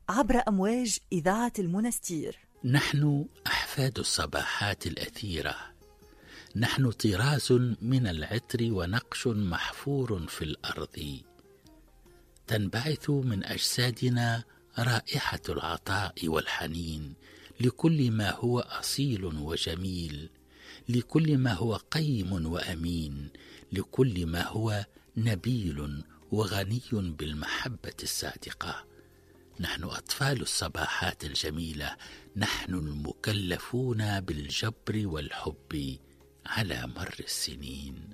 عبر أمواج إذاعة المنستير. نحن أحفاد الصباحات الأثيرة، نحن طراز من العطر ونقش محفور في الأرض. تنبعث من أجسادنا رائحة العطاء والحنين لكل ما هو أصيل وجميل، لكل ما هو قيم وأمين، لكل ما هو نبيل وغني بالمحبة الصادقة. نحن أطفال الصباحات الجميلة، نحن المكلفون بالجبر والحب على مر السنين.